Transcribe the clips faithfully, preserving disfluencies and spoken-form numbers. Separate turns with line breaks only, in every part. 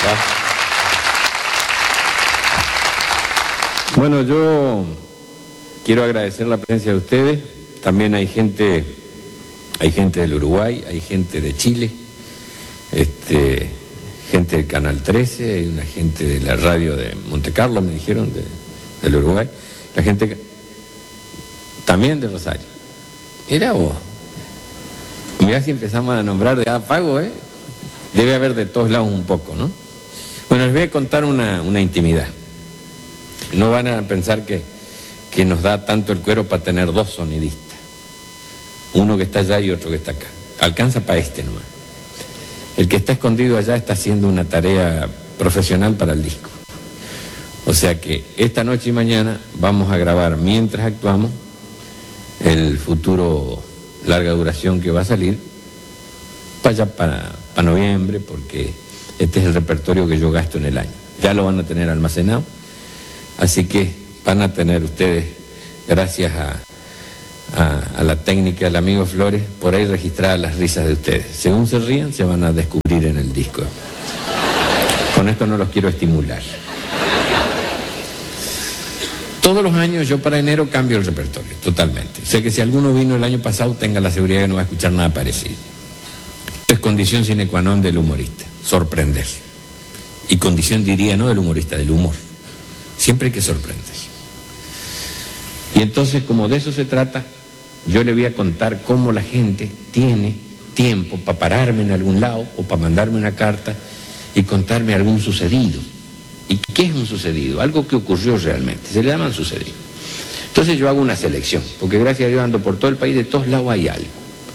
¿Va? Bueno, yo quiero agradecer la presencia de ustedes. También hay gente, hay gente del Uruguay, hay gente de Chile, este, gente del Canal trece, hay una gente de la radio de Monte Carlo, me dijeron, de, del Uruguay, la gente también de Rosario. Mirá vos, mirá si empezamos a nombrar de a pago, ¿eh? Debe haber de todos lados un poco, ¿no? Bueno, les voy a contar una, una intimidad. No van a pensar que, que nos da tanto el cuero para tener dos sonidistas. Uno que está allá y otro que está acá. Alcanza para este nomás. El que está escondido allá está haciendo una tarea profesional para el disco. O sea que esta noche y mañana vamos a grabar, mientras actuamos, el futuro larga duración que va a salir para allá para, para noviembre, porque este es el repertorio que yo gasto en el año. Ya lo van a tener almacenado. Así que van a tener ustedes, gracias a, a, a la técnica del amigo Flores, por ahí registradas las risas de ustedes. Según se rían, se van a descubrir en el disco. Con esto no los quiero estimular. Todos los años yo para enero cambio el repertorio, totalmente. Sé que si alguno vino el año pasado, tenga la seguridad que no va a escuchar nada parecido. Es condición sine qua non del humorista, sorprender. Y condición, diría, no del humorista, del humor. Siempre hay que sorprender. Y entonces, como de eso se trata, yo le voy a contar cómo la gente tiene tiempo para pararme en algún lado o para mandarme una carta y contarme algún sucedido. ¿Y qué es un sucedido? Algo que ocurrió realmente. Se le llaman sucedido. Entonces yo hago una selección, porque gracias a Dios ando por todo el país, de todos lados hay algo.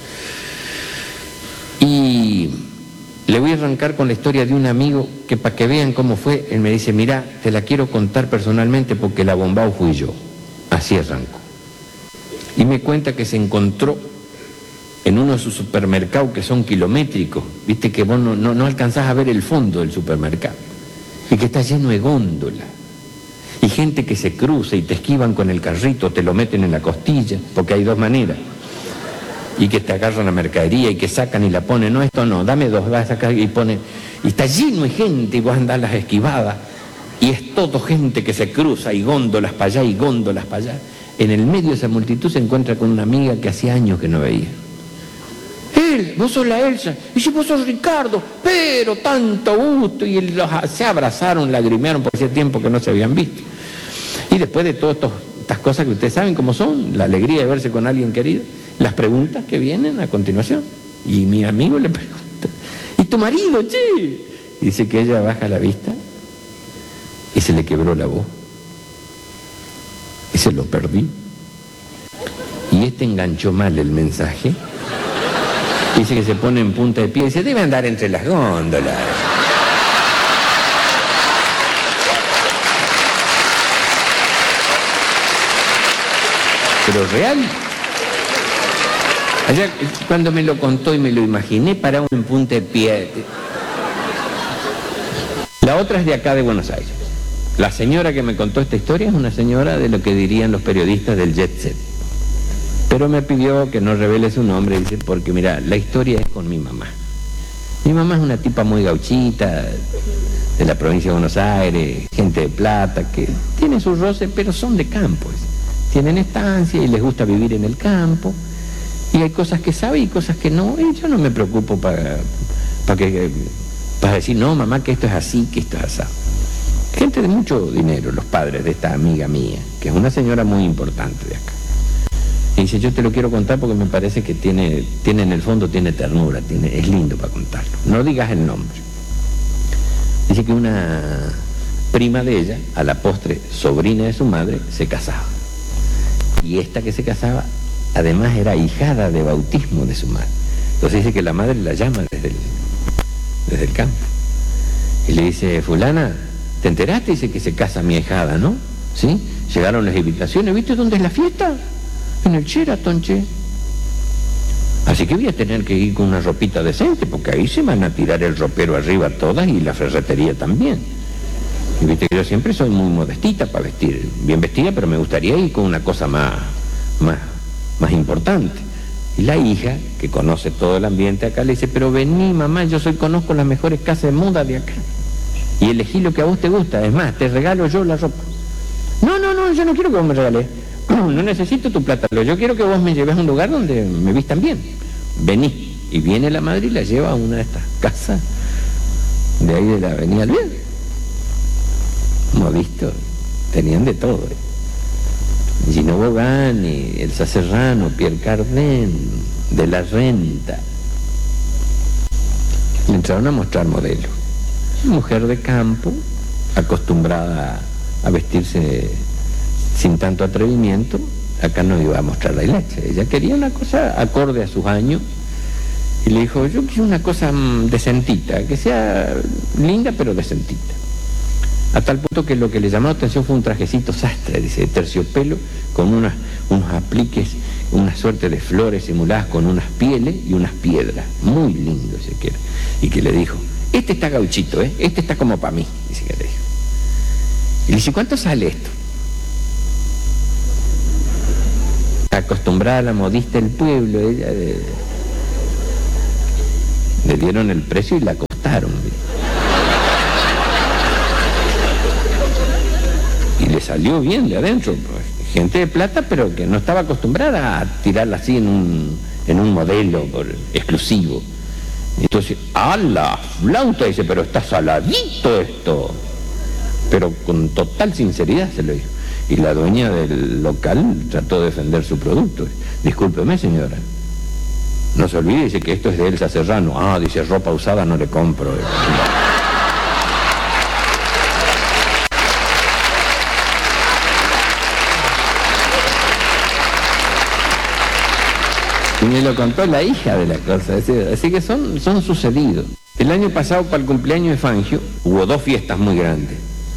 Y le voy a arrancar con la historia de un amigo que, para que vean cómo fue, él me dice, mirá, te la quiero contar personalmente porque la bombao fui yo. Así arrancó. Y me cuenta que se encontró en uno de sus supermercados que son kilométricos, viste que vos no, no, no alcanzás a ver el fondo del supermercado, y que está lleno de góndolas, y gente que se cruza y te esquivan con el carrito, te lo meten en la costilla, porque hay dos maneras. Y que te agarran la mercadería y que sacan y la ponen, no, esto no, dame dos, vas a sacar y ponen, y está lleno de gente y vos andás las esquivadas, y es todo gente que se cruza y góndolas para allá y góndolas para allá. En el medio de esa multitud se encuentra con una amiga que hacía años que no veía. Él, vos sos la Elsa, y si vos sos Ricardo, pero tanto gusto, y los, se abrazaron, lagrimearon por ese tiempo que no se habían visto. Y después de todas estas cosas que ustedes saben cómo son, la alegría de verse con alguien querido, las preguntas que vienen a continuación. Y mi amigo le pregunta, ¿y tu marido, che? Y dice que ella baja la vista y se le quebró la voz. Y se lo perdí. Y este enganchó mal el mensaje. Dice que se pone en punta de pie y dice, debe andar entre las góndolas. Pero real. Allá, cuando me lo contó y me lo imaginé parado en punta de pie. La otra es de acá de Buenos Aires. La señora que me contó esta historia es una señora de lo que dirían los periodistas del jet set. Pero me pidió que no revele su nombre, dice, porque mira, la historia es con mi mamá. Mi mamá es una tipa muy gauchita, de la provincia de Buenos Aires, gente de plata, que tiene sus roces, pero son de campo. Tienen estancia y les gusta vivir en el campo. Y hay cosas que sabe y cosas que no. Y yo no me preocupo para, para, que, para decir, no, mamá, que esto es así, que esto es así. Gente de mucho dinero, los padres de esta amiga mía, que es una señora muy importante de acá. Y dice, yo te lo quiero contar porque me parece que tiene, tiene en el fondo, tiene ternura, tiene, es lindo para contarlo. No digas el nombre. Dice que una prima de ella, a la postre sobrina de su madre, se casaba. Y esta que se casaba, además era ahijada de bautismo de su madre. Entonces dice que la madre la llama desde el, desde el campo. Y le dice, fulana, ¿te enteraste? Dice que se casa mi ahijada, ¿no? ¿Sí? Llegaron las invitaciones, ¿viste dónde es la fiesta? En el Sheraton, che. Así que voy a tener que ir con una ropita decente, porque ahí se van a tirar el ropero arriba todas y la ferretería también. Y viste que yo siempre soy muy modestita para vestir, bien vestida, pero me gustaría ir con una cosa más, más, más importante. Y la hija, que conoce todo el ambiente acá, le dice, pero vení, mamá, yo soy, conozco las mejores casas de moda de acá. y elegí lo que a vos te gusta, es más, te regalo yo la ropa. No, no, no, yo no quiero que vos me regales, no, no necesito tu plata, yo quiero que vos me lleves a un lugar donde me vistan bien. Vení. Y viene la madre y la lleva a una de estas casas de ahí de la avenida Alvear. Modisto, tenían de todo. ¿eh? Gino Bogani, Elsa Serrano, Pierre Cardin, de la Renta. Me entraron a mostrar modelos. Mujer de campo, acostumbrada a vestirse sin tanto atrevimiento, acá no iba a mostrar la hilacha. Ella quería una cosa acorde a sus años. Y le dijo, yo quiero una cosa decentita, que sea linda pero decentita. A tal punto que lo que le llamó la atención fue un trajecito sastre, dice, de terciopelo, con unas, unos apliques, una suerte de flores simuladas con unas pieles y unas piedras. Muy lindo ese que era. Y que le dijo, este está gauchito, ¿eh? Este está como para mí, dice que le dijo. Y le dice, ¿cuánto sale esto? Acostumbrada a la modista del pueblo, ella... De... Le dieron el precio y la acostaron. Y le salió bien de adentro. Pues, gente de plata, pero que no estaba acostumbrada a tirarla así en un, en un modelo por, exclusivo. Entonces, ¡a la flauta! Dice, pero está saladito esto. Pero con total sinceridad se lo dijo. Y la dueña del local trató de defender su producto. Discúlpeme, señora. No se olvide, dice que esto es de Elsa Serrano. Ah, dice, ropa usada no le compro. Y me lo contó la hija de la cosa. Así que son, son sucedidos. El año pasado, para el cumpleaños de Fangio, hubo dos fiestas muy grandes.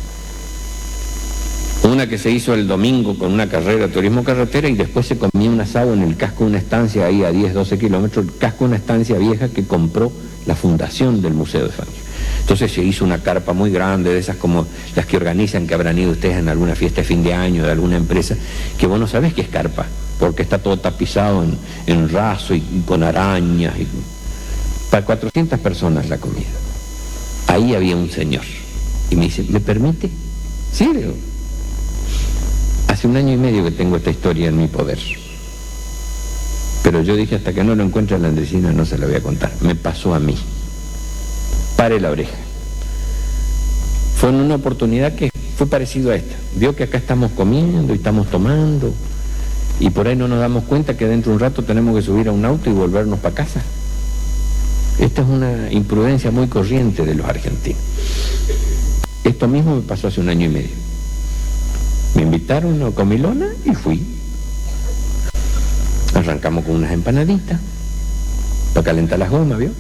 Una que se hizo el domingo con una carrera de turismo carretera y después se comía un asado en el casco de una estancia ahí a diez, doce kilómetros, el casco de una estancia vieja que compró la fundación del Museo de Fangio. Entonces se hizo una carpa muy grande, de esas como las que organizan, que habrán ido ustedes en alguna fiesta de fin de año de alguna empresa, que vos no sabés qué es carpa, porque está todo tapizado en, en raso y con arañas. Y... Para cuatrocientas personas la comida. Ahí había un señor. Y me dice, ¿me permite? Sí, le digo. Hace un año y medio que tengo esta historia en mi poder. Pero yo dije, hasta que no lo encuentre en la Andresina no se la voy a contar. Me pasó a mí. Pare la oreja. Fue en una oportunidad que fue parecido a esta. Vio que acá estamos comiendo y estamos tomando y por ahí no nos damos cuenta que dentro de un rato tenemos que subir a un auto y volvernos para casa. Esta es una imprudencia muy corriente de los argentinos. Esto mismo me pasó hace un año y medio. Me invitaron a comilona y fui. Arrancamos con unas empanaditas para calentar las gomas, ¿vio?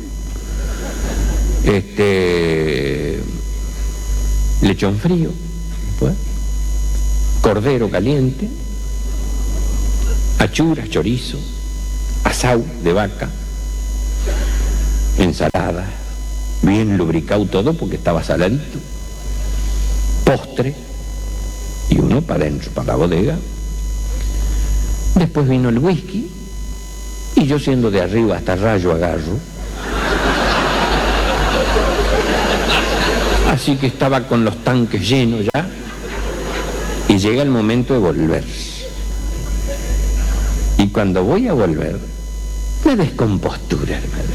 Este... lechón frío, pues, cordero caliente, achuras, chorizo, asau de vaca, ensalada, bien lubricado todo porque estaba saladito, postre y uno para adentro, para la bodega. Después vino el whisky y yo, siendo de arriba hasta rayo agarro, así que estaba con los tanques llenos ya y llega el momento de volver. Y cuando voy a volver, me descompostura, hermano.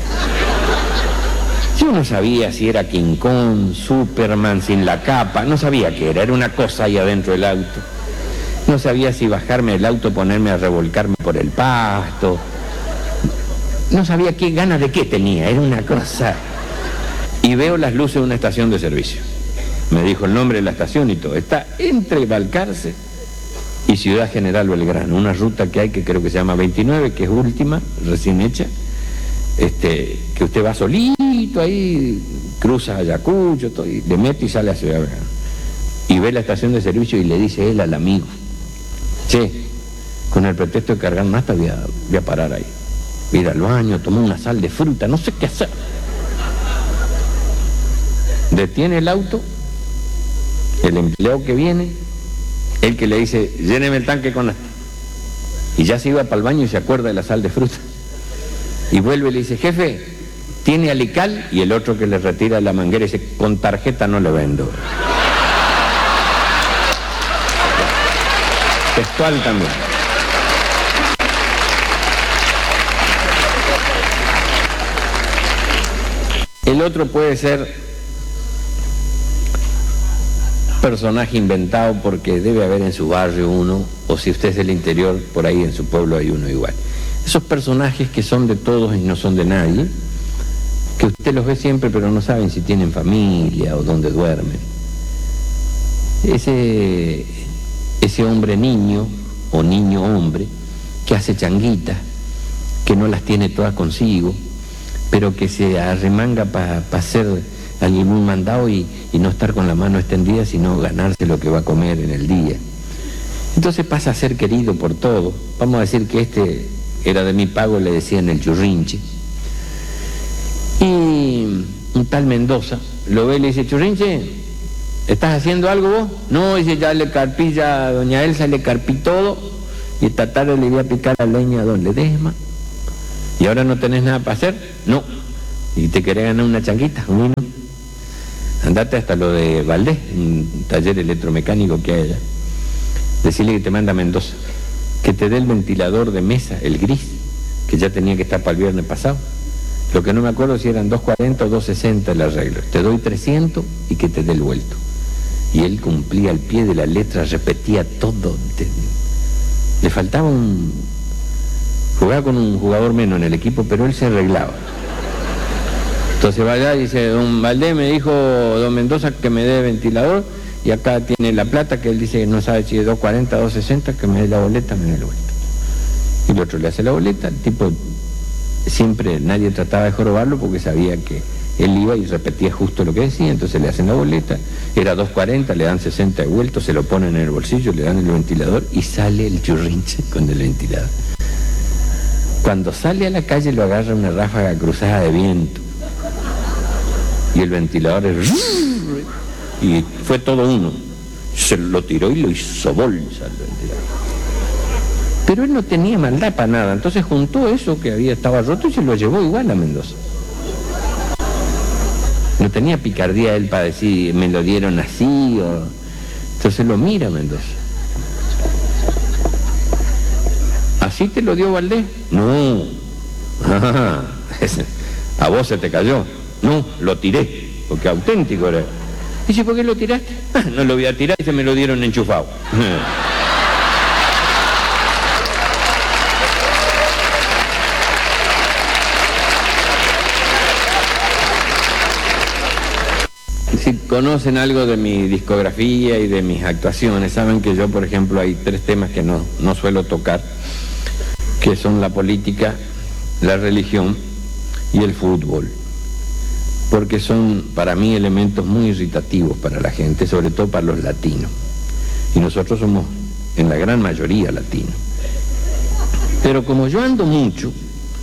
Yo no sabía si era King Kong, Superman sin la capa, no sabía qué era, era una cosa ahí adentro del auto. No sabía si bajarme del auto, ponerme a revolcarme por el pasto. No sabía qué ganas de qué tenía, era una cosa. Y veo las luces de una estación de servicio. Me dijo el nombre de la estación y todo. Está entre Balcarce y Ciudad General Belgrano, una ruta que hay que creo que se llama veintinueve, que es última, recién hecha, este, que usted va solito ahí, cruza Ayacucho, todo, y le mete y sale a Ciudad Belgrano. Y ve la estación de servicio y le dice él al amigo, che, con el pretexto de cargar nafta voy a, voy a parar ahí. Voy a ir al baño, tomar una sal de fruta, no sé qué hacer. Detiene el auto, el empleado que viene, el que le dice, lléneme el tanque con nafta. Y ya se iba para el baño y se acuerda de la sal de fruta. Y vuelve y le dice, jefe, tiene alical, y el otro que le retira la manguera y dice, con tarjeta no le vendo. Textual también. El otro puede ser personaje inventado porque debe haber en su barrio uno, o si usted es del interior, por ahí en su pueblo hay uno igual. Esos personajes que son de todos y no son de nadie, que usted los ve siempre pero no saben si tienen familia o dónde duermen. Ese, ese hombre niño o niño hombre que hace changuitas, que no las tiene todas consigo, pero que se arremanga para pa hacer algún mandado y, y no estar con la mano extendida, sino ganarse lo que va a comer en el día. Entonces pasa a ser querido por todos. Vamos a decir que este era de mi pago, le decían el churrinche. Y un tal Mendoza lo ve y le dice, churrinche, ¿estás haciendo algo vos? No, dice, ya le carpí, ya a doña Elsa le carpí todo, y esta tarde le voy a picar la leña a don Ledesma. ¿Y ahora no tenés nada para hacer? No. ¿Y te querés ganar una changuita? Un vino. Andate hasta lo de Valdés, un taller electromecánico que hay allá. Decirle que te manda a Mendoza, que te dé el ventilador de mesa, el gris, que ya tenía que estar para el viernes pasado. Lo que no me acuerdo si eran dos cuarenta o dos sesenta el arreglo. Te doy trescientos y que te dé el vuelto. Y él cumplía al pie de la letra, repetía todo. Te... Le faltaba un... Jugaba con un jugador menos en el equipo, pero él se arreglaba. Entonces va allá y dice, don Valdés me dijo, don Mendoza, que me dé ventilador, y acá tiene la plata, que él dice que no sabe si es dos cuarenta o dos sesenta, que me dé la boleta, me dé la vuelta. Y el otro le hace la boleta, el tipo siempre, nadie trataba de jorobarlo porque sabía que él iba y repetía justo lo que decía, entonces le hacen la boleta, era dos cuarenta, le dan sesenta de vuelto, se lo ponen en el bolsillo, le dan el ventilador y sale el churrinche con el ventilador. Cuando sale a la calle lo agarra una ráfaga cruzada de viento. Y el ventilador es... Y fue todo uno. Se lo tiró y lo hizo bolsa el ventilador. Pero él no tenía maldad para nada. Entonces juntó eso que había estaba roto y se lo llevó igual a Mendoza. No tenía picardía él para decir, me lo dieron así o... Entonces lo mira Mendoza. ¿Así te lo dio Valdés? No. Ah, a vos se te cayó. No, lo tiré, porque auténtico era. Dice, ¿por qué lo tiraste? Ah, no lo voy a tirar y se me lo dieron enchufado. Si conocen algo de mi discografía y de mis actuaciones, saben que yo, por ejemplo, hay tres temas que no, no suelo tocar, que son la política, la religión y el fútbol, porque son para mí elementos muy irritativos para la gente, sobre todo para los latinos, y nosotros somos en la gran mayoría latinos. Pero como yo ando mucho,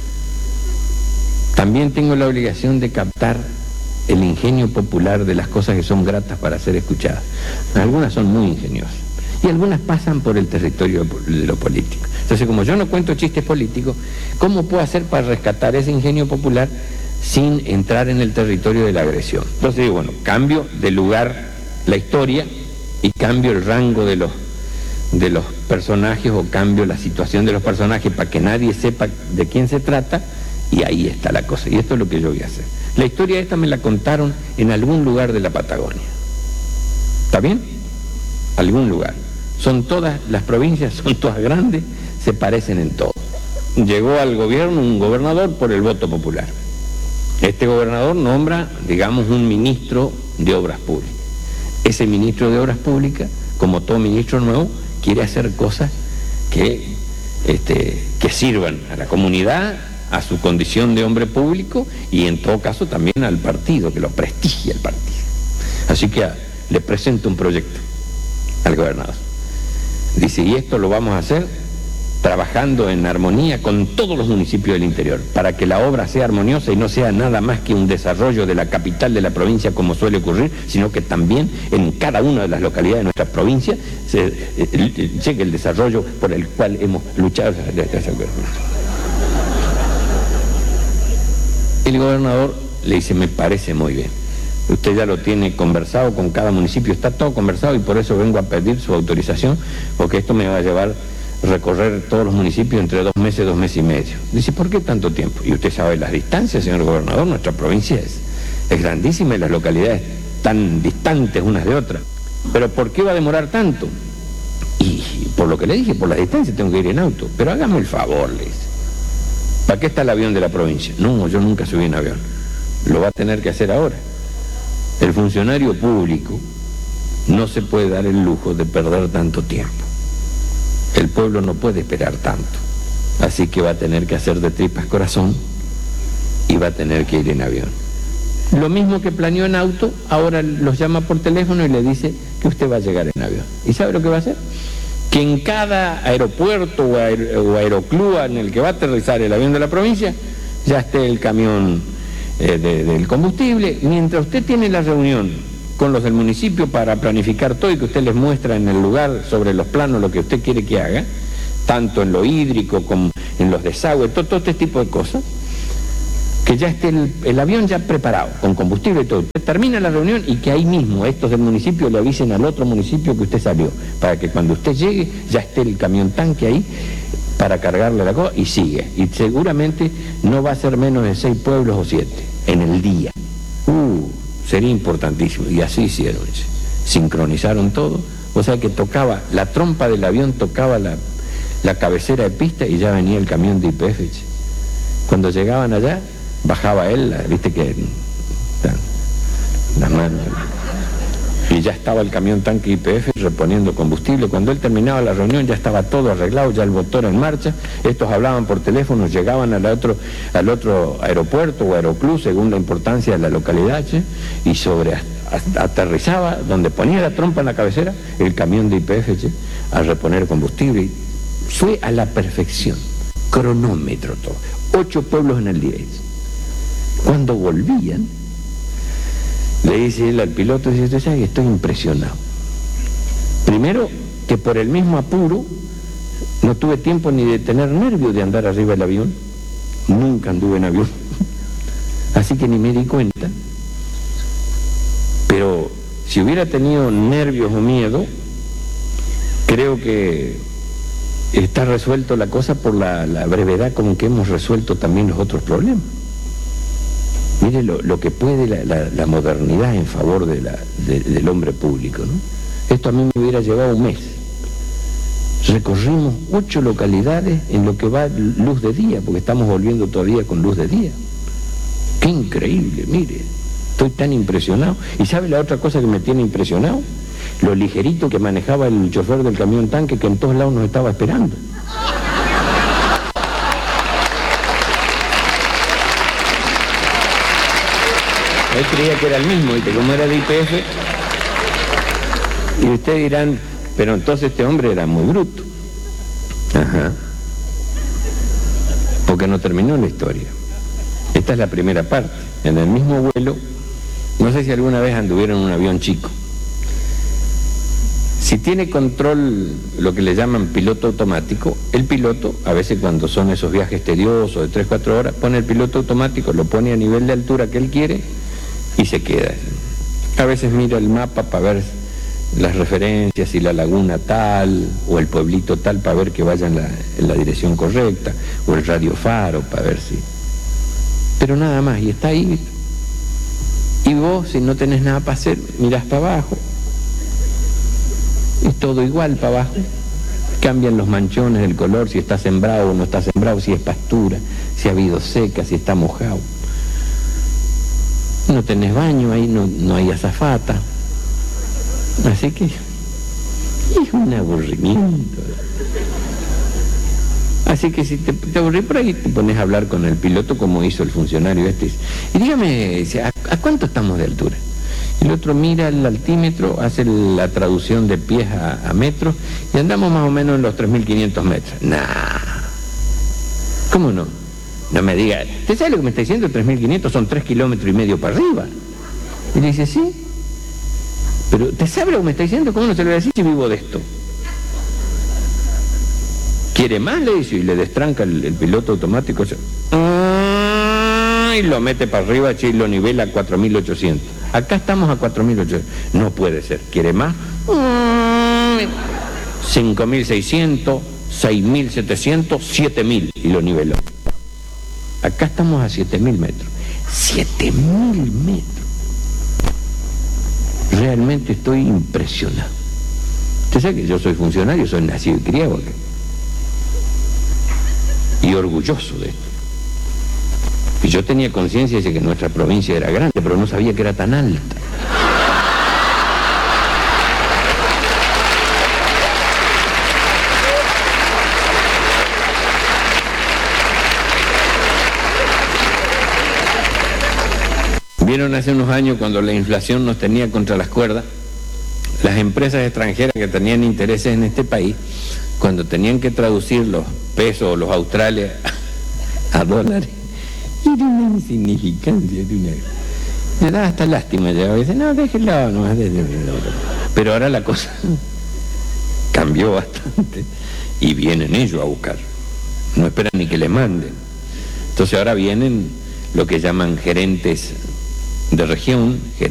también tengo la obligación de captar el ingenio popular de las cosas que son gratas para ser escuchadas. Algunas son muy ingeniosas y algunas pasan por el territorio de lo político. Entonces, como yo no cuento chistes políticos, ¿cómo puedo hacer para rescatar ese ingenio popular sin entrar en el territorio de la agresión? Entonces digo, bueno, cambio de lugar la historia y cambio el rango de los, de los personajes, o cambio la situación de los personajes para que nadie sepa de quién se trata, y ahí está la cosa. Y esto es lo que yo voy a hacer. La historia esta me la contaron en algún lugar de la Patagonia. ¿Está bien? Algún lugar. Son todas, las provincias son todas grandes, se parecen en todo. Llegó al gobierno un gobernador por el voto popular. Este gobernador nombra, digamos, un ministro de Obras Públicas. Ese ministro de Obras Públicas, como todo ministro nuevo, quiere hacer cosas que, este, que sirvan a la comunidad, a su condición de hombre público y en todo caso también al partido, que lo prestigia el partido. Así que a, le presento un proyecto al gobernador. Dice, y esto lo vamos a hacer trabajando en armonía con todos los municipios del interior, para que la obra sea armoniosa y no sea nada más que un desarrollo de la capital de la provincia como suele ocurrir, sino que también en cada una de las localidades de nuestra provincia se, eh, llegue el desarrollo por el cual hemos luchado. El gobernador le dice, me parece muy bien. Usted ya lo tiene conversado con cada municipio, está todo conversado y por eso vengo a pedir su autorización, porque esto me va a llevar a recorrer todos los municipios entre dos meses, dos meses y medio. Dice, ¿por qué tanto tiempo? Y usted sabe las distancias, señor gobernador, nuestra provincia es, es grandísima y las localidades tan distantes unas de otras. Pero ¿por qué va a demorar tanto? Y por lo que le dije, por las distancias tengo que ir en auto. Pero hágame el favor, le dice. ¿Para qué está el avión de la provincia? No, yo nunca subí en avión. Lo va a tener que hacer ahora. El funcionario público no se puede dar el lujo de perder tanto tiempo. El pueblo no puede esperar tanto. Así que va a tener que hacer de tripas corazón y va a tener que ir en avión. Lo mismo que planeó en auto, ahora los llama por teléfono y le dice que usted va a llegar en avión. ¿Y sabe lo que va a hacer? Que en cada aeropuerto o, aer o aeroclub en el que va a aterrizar el avión de la provincia, ya esté el camión eh, de, del combustible. Mientras usted tiene la reunión con los del municipio para planificar todo y que usted les muestra en el lugar sobre los planos lo que usted quiere que haga, tanto en lo hídrico como en los desagües, todo, todo este tipo de cosas, que ya esté el, el avión ya preparado, con combustible y todo. Usted termina la reunión y que ahí mismo estos del municipio le avisen al otro municipio que usted salió, para que cuando usted llegue ya esté el camión tanque ahí para cargarle la cosa y sigue. Y seguramente no va a ser menos de seis pueblos o siete en el día. Uh, sería importantísimo. Y así hicieron. Sincronizaron todo. O sea que tocaba, la trompa del avión tocaba la, la cabecera de pista y ya venía el camión de I P F. Cuando llegaban allá, bajaba él, viste que las manos, y ya estaba el camión tanque I P F reponiendo combustible. Cuando él terminaba la reunión ya estaba todo arreglado, ya el motor en marcha. Estos hablaban por teléfono, llegaban al otro, al otro aeropuerto o aeroclub según la importancia de la localidad, ¿sí? Y sobre hasta, aterrizaba donde ponía la trompa en la cabecera el camión de I P F, ¿sí? A reponer combustible. Y fue a la perfección, cronómetro todo, ocho pueblos en el día. Cuando volvían, le dice él al piloto, dice, usted sabe que estoy impresionado. Primero, que por el mismo apuro no tuve tiempo ni de tener nervios de andar arriba del avión. Nunca anduve en avión. Así que ni me di cuenta. Pero si hubiera tenido nervios o miedo, creo que está resuelto la cosa por la, la brevedad con que hemos resuelto también los otros problemas. Mire lo, lo que puede la, la, la modernidad en favor de la, de, del hombre público, ¿no? Esto a mí me hubiera llevado un mes. Recorrimos ocho localidades en lo que va luz de día, porque estamos volviendo todavía con luz de día. ¡Qué increíble! Mire, estoy tan impresionado. ¿Y sabe la otra cosa que me tiene impresionado? Lo ligerito que manejaba el chofer del camión tanque, que en todos lados nos estaba esperando. Él creía que era el mismo, y que como era de I P F, y ustedes dirán, pero entonces este hombre era muy bruto. Ajá. Porque no terminó la historia. Esta es la primera parte. En el mismo vuelo, no sé si alguna vez anduvieron en un avión chico. Si tiene control, lo que le llaman piloto automático, el piloto, a veces cuando son esos viajes tediosos de tres, cuatro horas, pone el piloto automático, lo pone a nivel de altura que él quiere y se queda. A veces mira el mapa para ver las referencias, y la laguna tal, o el pueblito tal, para ver que vaya en la, en la dirección correcta, o el radiofaro para ver si... Pero nada más, y está ahí. Y vos, si no tenés nada para hacer, mirás para abajo. Es todo igual para abajo. Cambian los manchones del color, si está sembrado o no está sembrado, si es pastura, si ha habido seca, si está mojado. No tenés baño ahí, no, no hay azafata. Así que es un aburrimiento. Así que si te, te aburrís por ahí, te pones a hablar con el piloto como hizo el funcionario este. Y dígame, ¿a, a cuánto estamos de altura? El otro mira el altímetro, hace la traducción de pies a, a metros, y andamos más o menos en los tres mil quinientos metros. Nah. ¿Cómo no? No me diga, ¿usted sabe lo que me está diciendo? tres mil quinientos son tres kilómetros y medio para arriba. Y le dice, sí. Pero, ¿usted sabe lo que me está diciendo? ¿Cómo no se lo voy a decir si vivo de esto? ¿Quiere más? Le dice, y le destranca el, el piloto automático. y lo mete para arriba y lo nivela a cuatro mil ochocientos. Acá estamos a cuatro mil ochocientos. No puede ser. ¿Quiere más? cinco mil seiscientos, seis mil setecientos, siete mil y lo niveló. Acá estamos a siete mil metros. siete mil metros. Realmente estoy impresionado. Usted sabe que yo soy funcionario, soy nacido y criado acá. Y orgulloso de esto. Y yo tenía conciencia de que nuestra provincia era grande, pero no sabía que era tan alta. Vieron hace unos años cuando la inflación nos tenía contra las cuerdas, las empresas extranjeras que tenían intereses en este país, cuando tenían que traducir los pesos o los australes a, a dólares, era una insignificancia, era una... me da hasta lástima. Ya a veces, no, déjenlo, no, déjenlo. Pero ahora la cosa cambió bastante y vienen ellos a buscar, no esperan ni que les manden. Entonces ahora vienen lo que llaman gerentes de región,